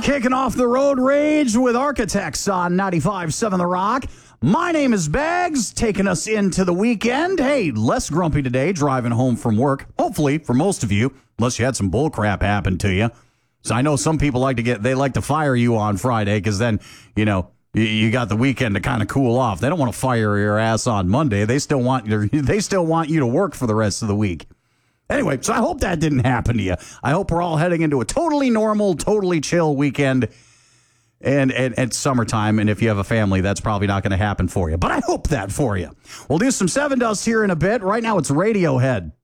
Kicking off the road rage with Architects on 95.7 The Rock. My name is Bags, taking us into the weekend. Hey, less grumpy today, driving home from work. Hopefully, for most of you, unless you had some bull crap happen to you. So I know some people like to fire you on Friday because then, you got the weekend to kind of cool off. They don't want to fire your ass on Monday. They still want you to work for the rest of the week. Anyway, so I hope that didn't happen to you. I hope we're all heading into a totally normal, totally chill weekend. And it's summertime, and if you have a family, that's probably not going to happen for you. But I hope that for you. We'll do some 7 Dust here in a bit. Right now, it's Radiohead.